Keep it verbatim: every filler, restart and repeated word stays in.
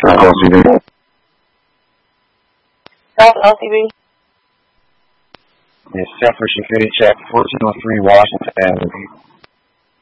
L C B. South L C B. Yes, South for security check, fourteen oh three Washington Avenue.